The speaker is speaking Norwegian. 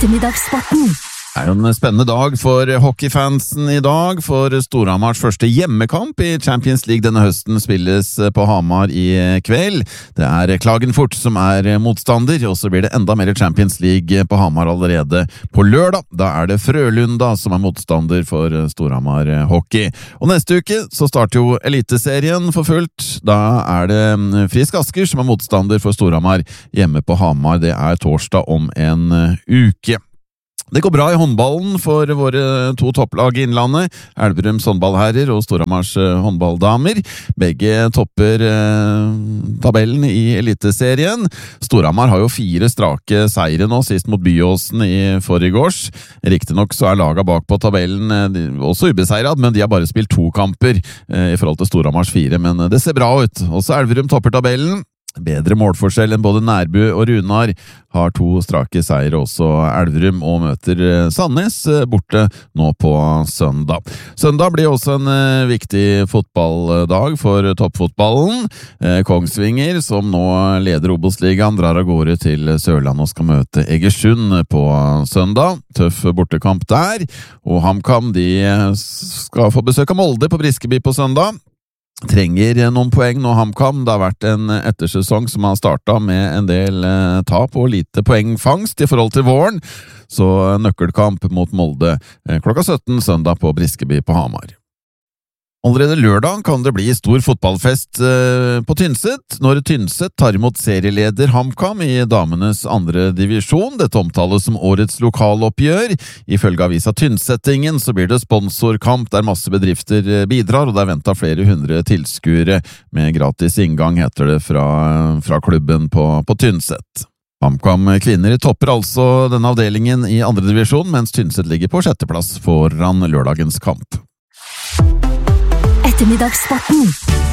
Ettermiddagssporten. Det er jo en spennende dag for hockeyfansen i dag, for Storhamars første hjemmekamp i Champions League denne høsten spilles på Hamar i kveld. Det er Klagenfurt som er motstander, og så blir det enda mer Champions League på Hamar allerede på lørdag. Da er det Frølunda som er motstander for Storhamar hockey. Og neste uke så starter jo Eliteserien for fullt. Da er det Frisk Asker som er motstander for Storhamar hjemme på Hamar. Det er torsdag om en uke. Det går bra i håndballen for våre to topplag i Innlandet, Elverums håndballherrer og Storhamars håndballdamer. Begge topper tabellen i Eliteserien. Storhamar har jo 4 strake seire nå, sist mot Byåsen i forrigårs. Riktignok så er laget bak på tabellen også ubeseiret, men de har bare spilt 2 kamper i forhold til Storhamars 4, men det ser bra ut. Også Elverum topper tabellen. Bedre målforskjell enn både Nærbu og Runar, har 2 strake seire også Elverum, og møter Sandnes borte nå på søndag. Søndag blir også en viktig fotballdag for toppfotballen. Kongsvinger, som nå leder Obos-ligaen, drar av gårde til Sørland og skal møte Egersund på søndag. Tøff bortekamp der, og HamKam de skal få besøk av Molde på Briskeby på søndag. Trenger noen poeng nå HamKam. Det har vært en ettersesong som har startet med en del tap og lite poengfangst i forhold til våren, så nøkkelkamp mot Molde klokka 17 søndag på Briskeby på Hamar. Allerede lørdag kan det bli stor fotballfest på Tynset, når Tynset tar imot serieleder HamKam i damenes 2. divisjon. Dette omtales som årets lokaloppgjør. Ifølge avisa Tynsettingen så blir det sponsorkamp der masse bedrifter bidrar, og det er ventet flere 100 tilskuere med gratis inngang, heter det fra klubben på Tynset. HamKam kvinner topper altså denne avdelingen i 2. divisjon, mens Tynset ligger på 6. plass foran lørdagens kamp. Ettermiddagssporten.